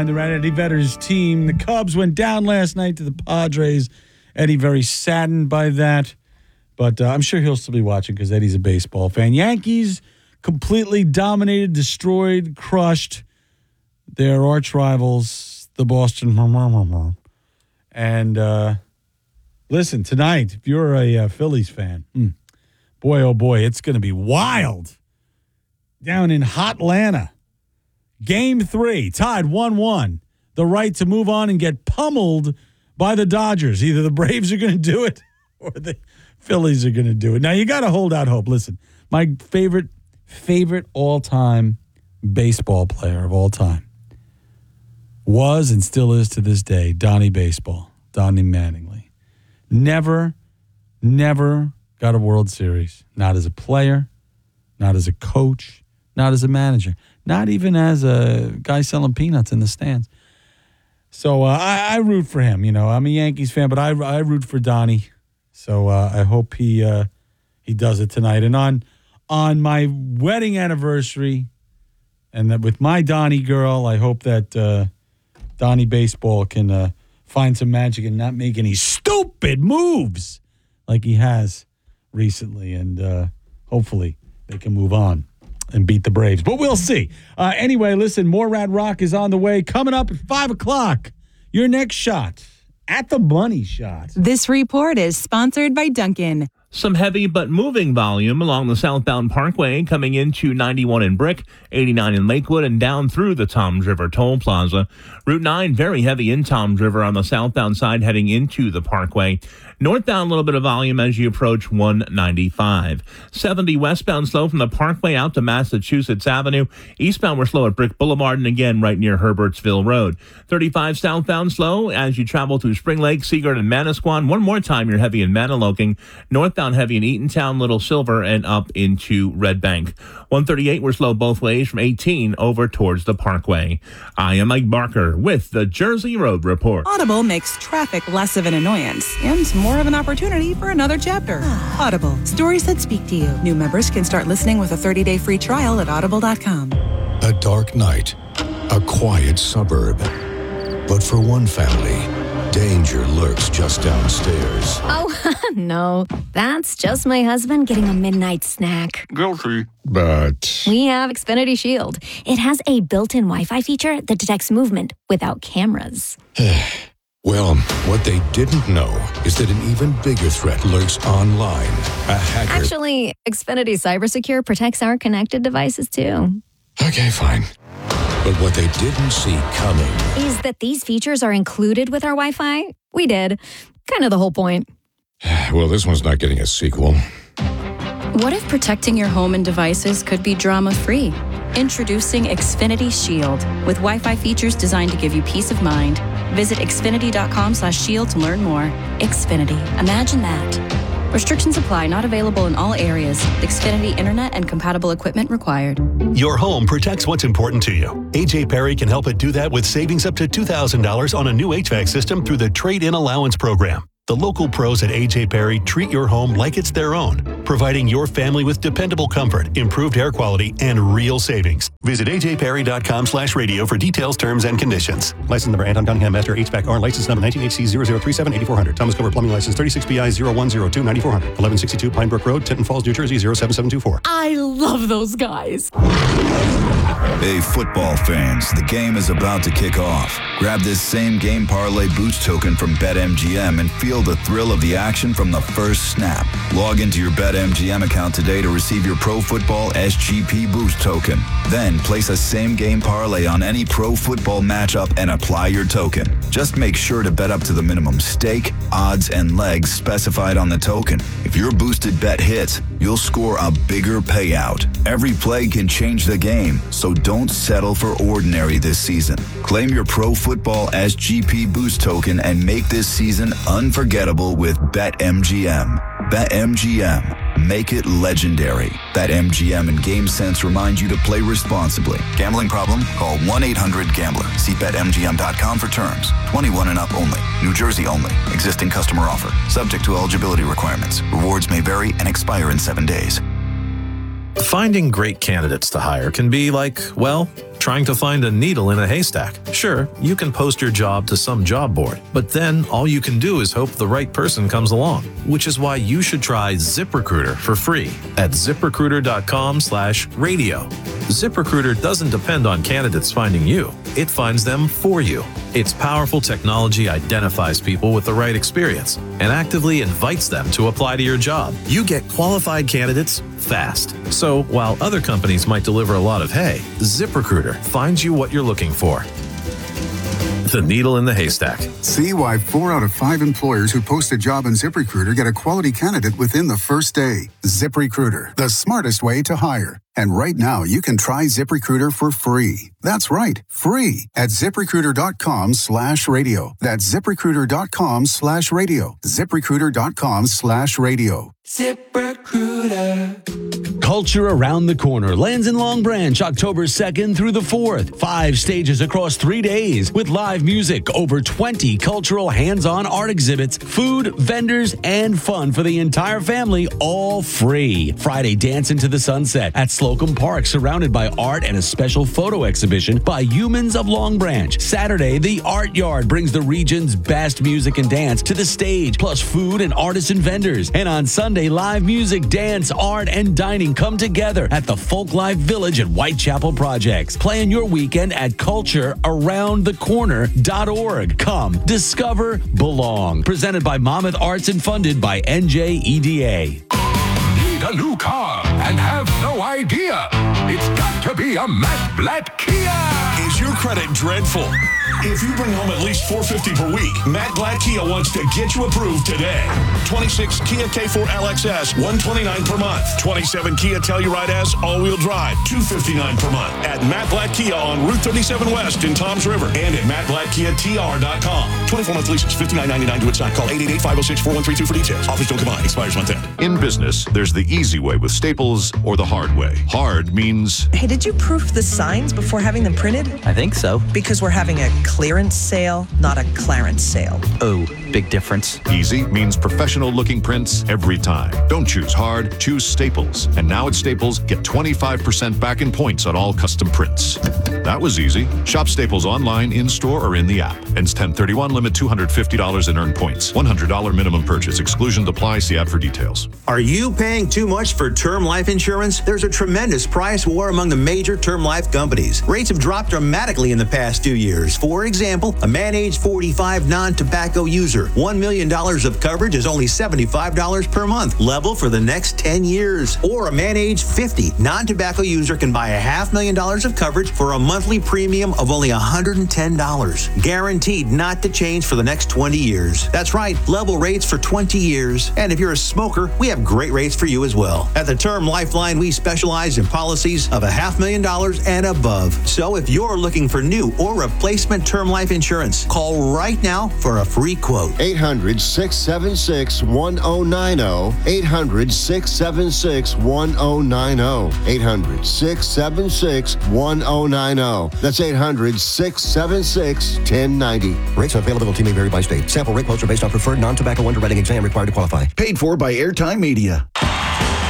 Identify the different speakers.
Speaker 1: And around Eddie Vedder's team, the Cubs went down last night to the Padres. Eddie very saddened by that, but I'm sure he'll still be watching because Eddie's a baseball fan. Yankees completely dominated, destroyed, crushed their arch rivals, the Boston. And listen, tonight, if you're a Phillies fan, boy, oh boy, it's going to be wild down in Hotlanta. Game 3, tied 1-1. The right to move on and get pummeled by the Dodgers. Either the Braves are going to do it or the Phillies are going to do it. Now, you got to hold out hope. Listen, my favorite all-time baseball player of all time was and still is to this day Donnie Baseball, Donnie Mattingly. Never got a World Series. Not as a player, not as a coach, not as a manager. Not even as a guy selling peanuts in the stands. So I root for him. You know, I'm a Yankees fan, but I root for Donnie. So I hope he does it tonight. And on my wedding anniversary, and that with my Donnie girl, I hope that Donnie Baseball can find some magic and not make any stupid moves like he has recently. And hopefully they can move on and beat the Braves. But we'll see. Anyway, listen, more Rad Rock is on the way. Coming up at 5 o'clock, your next shot at the Money Shot.
Speaker 2: This report is sponsored by Dunkin'.
Speaker 3: Some heavy but moving volume along the southbound Parkway coming into 91 in Brick, 89 in Lakewood, and down through the Toms River Toll Plaza. Route 9, very heavy in Toms River on the southbound side heading into the Parkway. Northbound, a little bit of volume as you approach 195. 70 westbound slow from the Parkway out to Massachusetts Avenue. Eastbound, we're slow at Brick Boulevard and again right near Herbertsville Road. 35 southbound slow as you travel through Spring Lake, Seagirt, and Manasquan. One more time, you're heavy in Maniloking. Northbound heavy in Eatontown, Little Silver, and up into Red Bank. 138, we're slow both ways from 18 over towards the Parkway. I am Mike Barker with the Jersey Road Report.
Speaker 2: Audible makes traffic less of an annoyance and more of an opportunity for another chapter. Audible, stories that speak to you. New members can start listening with a 30-day free trial at audible.com.
Speaker 4: A dark night, a quiet suburb. But for one family, danger lurks just downstairs.
Speaker 5: Oh, no. That's just my husband getting a midnight snack.
Speaker 4: Guilty. But
Speaker 5: We have Xfinity Shield. It has a built-in Wi-Fi feature that detects movement without cameras.
Speaker 4: well, what they didn't know is that an even bigger threat lurks online. A hacker.
Speaker 5: Actually, Xfinity Cybersecure protects our connected devices, too.
Speaker 4: Okay, fine. But what they didn't see coming
Speaker 5: Is that these features are included with our Wi-Fi? We did. Kind of the whole point.
Speaker 4: Well, this one's not getting a sequel.
Speaker 6: What if protecting your home and devices could be drama-free? Introducing Xfinity Shield with Wi-Fi features designed to give you peace of mind. Visit xfinity.com/shield to learn more. Xfinity. Imagine that. Restrictions apply. Not available in all areas. Xfinity Internet and compatible equipment required.
Speaker 7: Your home protects what's important to you. A.J. Perry can help it do that with savings up to $2,000 on a new HVAC system through the Trade-In Allowance Program. The local pros at A.J. Perry treat your home like it's their own, providing your family with dependable comfort, improved air quality, and real savings. Visit ajperry.com/radio for details, terms, and conditions.
Speaker 8: License number Anton Cunningham Master HVAC/R. License number 19HC0037-8400. Thomas Cover Plumbing License 36BI0102-9400. 1162 Pine Brook Road, Tinton Falls, New Jersey 07724.
Speaker 6: I love those guys.
Speaker 9: Hey, football fans, the game is about to kick off. Grab this same game parlay boost token from BetMGM and feel the thrill of the action from the first snap. Log into your BetMGM account today to receive your Pro Football SGP boost token. Then place a same game parlay on any pro football matchup and apply your token. Just make sure to bet up to the minimum stake, odds, and legs specified on the token. If your boosted bet hits, you'll score a bigger payout. Every play can change the game, so don't settle for ordinary this season. Claim your Pro Football SGP boost token and make this season unforgettable with BetMGM. BetMGM. Make it legendary. BetMGM and GameSense remind you to play responsibly. Gambling problem? Call 1-800-GAMBLER. See BetMGM.com for terms. 21 and up only. New Jersey only. Existing customer offer. Subject to eligibility requirements. Rewards may vary and expire in 7 days.
Speaker 10: Finding great candidates to hire can be like, well, Trying to find a needle in a haystack? Sure, you can post your job to some job board, but then all you can do is hope the right person comes along, which is why you should try ZipRecruiter for free at ZipRecruiter.com/radio. ZipRecruiter doesn't depend on candidates finding you. It finds them for you. Its powerful technology identifies people with the right experience and actively invites them to apply to your job. You get qualified candidates fast. So while other companies might deliver a lot of hay, ZipRecruiter finds you what you're looking for. The needle in the haystack.
Speaker 11: See why 4 out of 5 employers who post a job on ZipRecruiter get a quality candidate within the first day. ZipRecruiter, the smartest way to hire. And right now, you can try ZipRecruiter for free. That's right, free at ZipRecruiter.com/radio. That's ZipRecruiter.com/radio. ZipRecruiter.com/radio.
Speaker 12: ZipRecruiter. Culture Around the Corner lands in Long Branch October 2nd through the 4th. 5 stages across 3 days with live music, over 20 cultural hands-on art exhibits, food, vendors, and fun for the entire family, all free. Friday, dance into the sunset at Slocum Park, surrounded by art and a special photo exhibition by Humans of Long Branch. Saturday, the Art Yard brings the region's best music and dance to the stage, plus food and artisan vendors. And on Sunday, live music, dance, art, and dining come together at the Folklife Village at Whitechapel Projects. Plan your weekend at culturearoundthecorner.org. Come, discover, belong. Presented by Monmouth Arts and funded by NJEDA.
Speaker 13: Need a new car and have no idea? It's got to be a Matt Blatt Kia.
Speaker 14: Is your credit dreadful? If you bring home at least $450 per week, Matt Blatt Kia wants to get you approved today. 26 Kia K4 LXS, $129 per month. 27 Kia Telluride S, all-wheel drive, $259 per month. At Matt Blatt Kia on Route 37 West in Toms River and at MattBlattKiaTR.com. 24-month leases, $59.99 to sign. Call 888-506-4132 for details. Offers don't combine. Expires 1/10.
Speaker 15: In business, there's the easy way with Staples or the hard way. Hard means...
Speaker 16: Hey, did you proof the signs before having them printed?
Speaker 17: I think so.
Speaker 16: Because we're having a clearance sale, not a clarence sale.
Speaker 17: Oh, big difference.
Speaker 15: Easy means professional-looking prints every time. Don't choose hard, choose Staples. And now at Staples, get 25% back in points on all custom prints. That was easy. Shop Staples online, in-store, or in the app. Ends 10/31, limit $250 in earned points. $100 minimum purchase. Exclusions apply. See app for details.
Speaker 18: Are you paying too much for term life insurance? There's a tremendous price war among the major term life companies. Rates have dropped dramatically in the past 2 years. For example, a man age 45 non-tobacco user, $1 million of coverage is only $75 per month, level for the next 10 years. Or a man age 50 non-tobacco user can buy $500,000 of coverage for a monthly premium of only $110, guaranteed not to change for the next 20 years. That's right, level rates for 20 years. And if you're a smoker, we have great rates for you as well. At the Term Lifeline, we specialize in policies of $500,000 and above. So if you're looking for new or replacement term life insurance, call right now for a free quote.
Speaker 19: 800-676-1090. 800-676-1090. 800-676-1090. That's 800-676-1090.
Speaker 8: Rates and availability may vary by state. Sample rate quotes are based on preferred non-tobacco underwriting exam required to qualify.
Speaker 20: Paid for by Airtime Media.